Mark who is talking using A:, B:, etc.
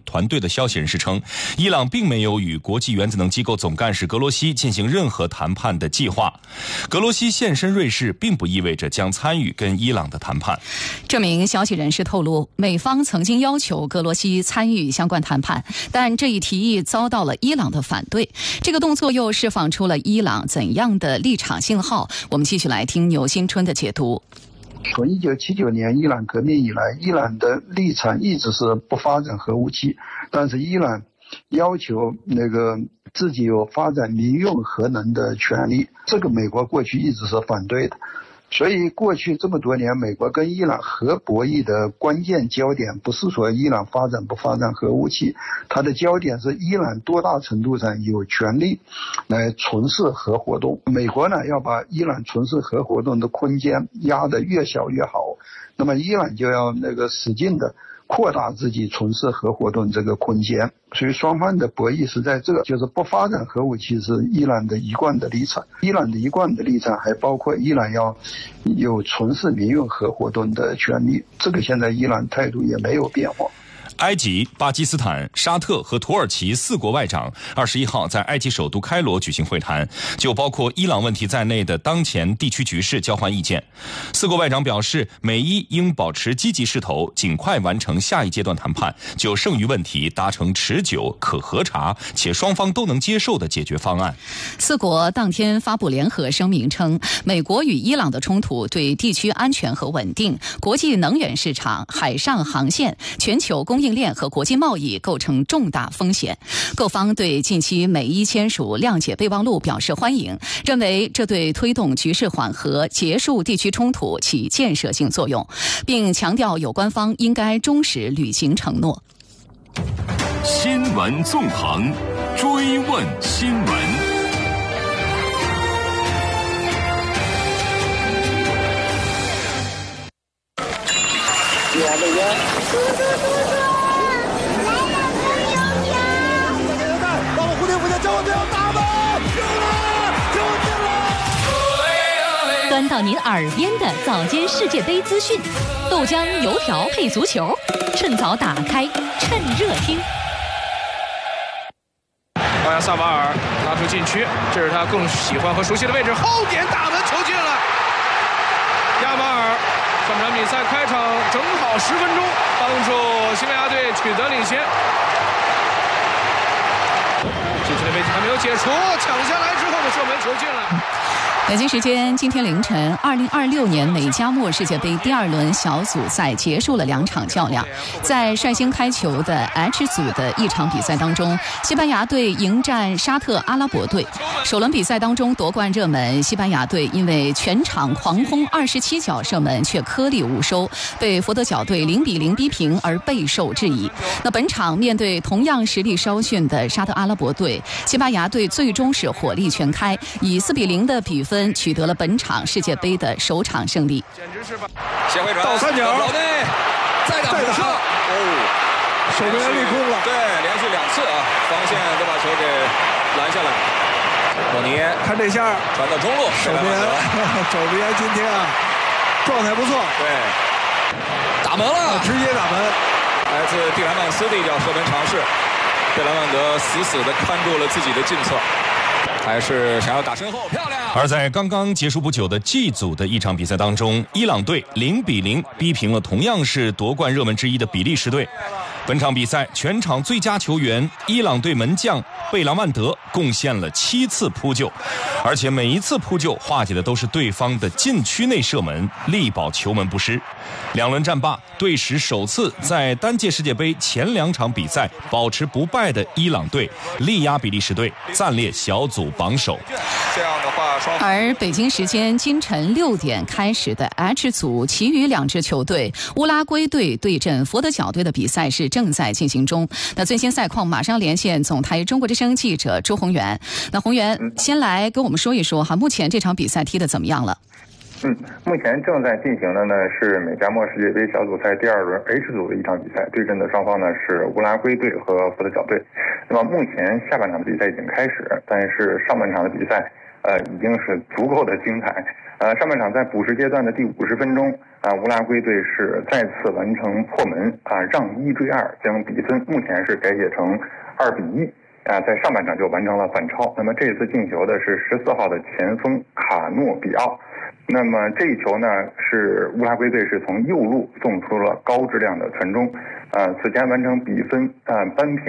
A: 团队的消息人士称，伊朗并没有与国际原子能机构总干事格罗西进行任何谈判的计划。格罗西现身瑞士并不意味着将参与跟伊朗的谈判。
B: 这名消息人士透露，美方曾经要求格罗西参与相关谈判，但这一提议遭到了伊朗的反对。这个动作又释放出了伊朗怎样的立场信号？我们继续来听牛新春的解读。
C: 从1979年伊朗革命以来，伊朗的立场一直是不发展核武器，但是伊朗要求自己有发展民用核能的权利，这个美国过去一直是反对的。所以过去这么多年，美国跟伊朗核博弈的关键焦点不是说伊朗发展不发展核武器，它的焦点是伊朗多大程度上有权利来从事核活动。美国呢要把伊朗从事核活动的空间压得越小越好，那么伊朗就要使劲的扩大自己从事核活动这个空间。所以双方的博弈是在这，就是不发展核武器是伊朗的一贯的立场。伊朗的一贯的立场还包括伊朗要有从事民用核活动的权利，这个现在伊朗态度也没有变化。
A: 埃及、巴基斯坦、沙特和土耳其4国外长21号在埃及首都开罗举行会谈，就包括伊朗问题在内的当前地区局势交换意见。4国外长表示，美伊应保持积极势头，尽快完成下一阶段谈判，就剩余问题达成持久、可核查且双方都能接受的解决方案。
B: 4国当天发布联合声明称，美国与伊朗的冲突对地区安全和稳定、国际能源市场、海上航线、全球供应链和国际贸易构成重大风险。各方对近期美伊签署谅解备忘录表示欢迎，认为这对推动局势缓和、结束地区冲突起建设性作用，并强调有关方应该忠实履行承诺。
D: 新闻纵横，追问新闻。
E: 端到您耳边的早间世界杯资讯，豆浆油条配足球，趁早打开，趁热听。
F: 奥亚萨瓦尔拉出禁区，这是他更喜欢和熟悉的位置，后点打门球进了。亚马尔本场比赛开场正好10分钟，帮助西班牙队取得领先。禁区的危机还没有解除，抢下来之后的射门球进了。
B: 北京时间今天凌晨，2026年美加墨世界杯第2轮小组赛结束了2场较量。在率先开球的 H 组的一场比赛当中，西班牙队迎战沙特阿拉伯队。首轮比赛当中夺冠热门西班牙队因为全场狂轰27脚射门却颗粒无收，被佛得角队0-0逼平而备受质疑。那本场面对同样实力稍逊的沙特阿拉伯队，西班牙队最终是火力全开，以4-0的比分取得了本场世界杯的首场胜利。
F: 先回转倒三角，老内再打补射，
C: 守门员立功了。
F: 对，连续2次防线都把球给拦下来。莫尼
C: 看这下
F: 传到中路，
C: 守门员今天状态不错。
F: 对，打门了，
C: 直接打门。
F: 来自蒂莱曼斯的一脚射门尝试，贝莱万德死死地看住了自己的近侧。还是想要打身后，漂亮。
A: 而在刚刚结束不久的 G 组的一场比赛当中，伊朗队0-0逼平了同样是夺冠热门之一的比利时队。本场比赛全场最佳球员伊朗队门将贝莱万德贡献了7次扑救，而且每一次扑救化解的都是对方的禁区内射门，力保球门不失。2轮战罢，队史首次在单届世界杯前2场比赛保持不败的伊朗队力压比利时队，暂列小组榜首。
F: 这样的话，
B: 而北京时间今晨6点开始的 H 组其余2支球队乌拉圭队对阵佛得角队的比赛是正在进行中。那最新赛况马上连线总台中国之声记者周宏源。那宏源，先来跟我们说一说目前这场比赛踢得怎么样了？
G: 目前正在进行的呢是美加墨世界杯小组赛第2轮 H 组的一场比赛，对阵的双方呢是乌拉圭队和佛得角队。那么目前下半场的比赛已经开始，但是上半场的比赛已经是足够的精彩。上半场在补时阶段的第50分钟，乌拉圭队是再次完成破门，让1追2，将比分目前是改写成2-1。在上半场就完成了反超。那么这次进球的是14号的前锋卡诺比奥。那么这一球呢，是乌拉圭队是从右路送出了高质量的传中，此前完成比分扳平。